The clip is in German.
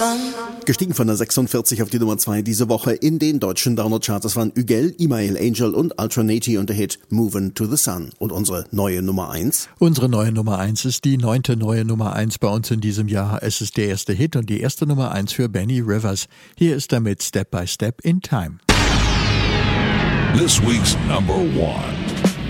Gestiegen von der 46 auf die Nummer 2 diese Woche in den deutschen Download-Charts waren Ügel, Email Angel und Alternati und der Hit Movin' to the Sun. Und unsere neue Nummer 1? Unsere neue Nummer 1 ist die 9. neue Nummer 1 bei uns in diesem Jahr. Es ist der erste Hit und die erste Nummer 1 für Benny Rivers. Hier ist er mit Step by Step in Time. This week's number 1.